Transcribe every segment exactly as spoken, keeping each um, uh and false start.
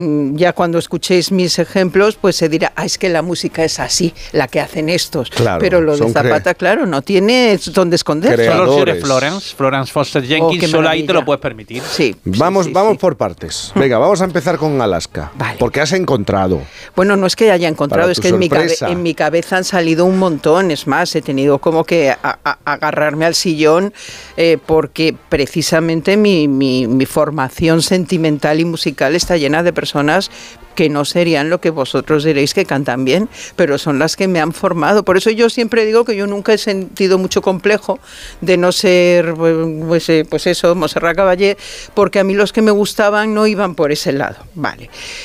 Ya cuando escuchéis mis ejemplos, pues se dirá, ah, es que la música es así, la que hacen estos. Claro, pero lo de Zapata, cre- claro, no tiene dónde esconderse. Solo si eres Florence, Florence Foster Jenkins, oh, solo ahí te lo puedes permitir. Sí. Vamos, sí, sí, vamos sí. por partes. Venga, vamos a empezar con Alaska. Vale. Porque has encontrado. Bueno, no es que haya encontrado, Para es tu que en mi, cabe- sorpresa. en mi cabeza han salido un montón. Es más, he tenido como que a- a- agarrarme al sillón eh, porque precisamente mi, mi, mi formación sentimental y musical está llena de personas que no serían lo que vosotros diréis que cantan bien, pero son las que me han formado. Por eso yo siempre digo que yo nunca he sentido mucho complejo de no ser, pues, pues eso, Montserrat Caballé, porque a mí los que me gustaban no iban por ese lado. Vale.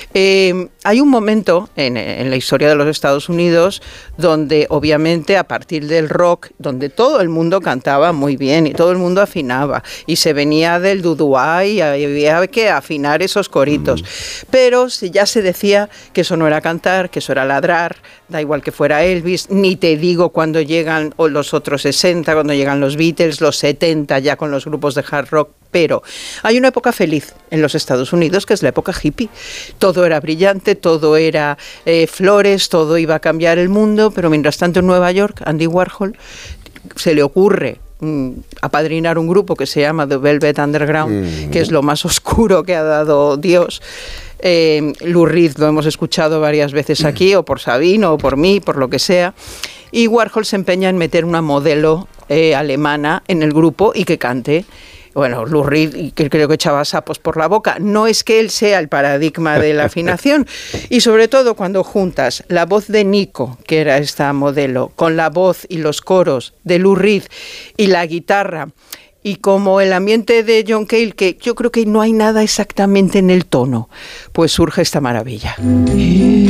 Eh, hay un momento en, en la historia de los Estados Unidos donde, obviamente, a partir del rock, donde todo el mundo cantaba muy bien y todo el mundo afinaba, y se venía del dudúa y había que afinar esos coritos. Mm. Pero si ya se decía que eso no era cantar, que eso era ladrar, da igual que fuera Elvis, ni te digo cuando llegan los otros sesenta, cuando llegan los Beatles, los setenta ya con los grupos de hard rock, pero hay una época feliz en los Estados Unidos que es la época hippie. Todo era brillante, todo era eh, flores, todo iba a cambiar el mundo, pero mientras tanto en Nueva York, Andy Warhol se le ocurre mm, apadrinar un grupo que se llama The Velvet Underground, mm. que es lo más oscuro que ha dado Dios. Eh, Lou Reed lo hemos escuchado varias veces aquí, o por Sabino, o por mí, por lo que sea, y Warhol se empeña en meter una modelo eh, alemana en el grupo y que cante. Bueno, Lou Reed, que creo que echaba sapos por la boca. No es que él sea el paradigma de la afinación. Y sobre todo cuando juntas la voz de Nico, que era esta modelo, con la voz y los coros de Lou Reed y la guitarra, y como el ambiente de John Cale, que yo creo que no hay nada exactamente en el tono, pues surge esta maravilla.